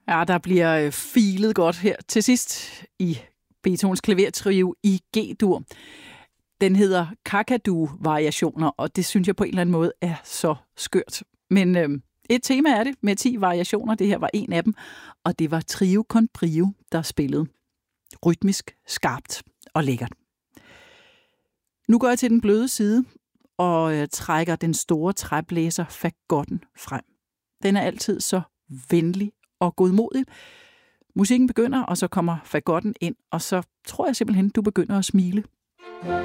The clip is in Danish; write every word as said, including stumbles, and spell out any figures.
Ja, der bliver filet godt her til sidst i Beethovens klavertrio i G-dur. Den hedder Kakadu-variationer, og det synes jeg på en eller anden måde er så skørt. Men øh, et tema er det med ti variationer. Det her var en af dem, og det var Trio con Brio, der spillede. Rytmisk, skarpt og lækkert. Nu går jeg til den bløde side og øh, trækker den store træblæser fagotten frem. Den er altid så venlig og godmodig. Musikken begynder, og så kommer fagotten ind, og så tror jeg simpelthen, du begynder at smile.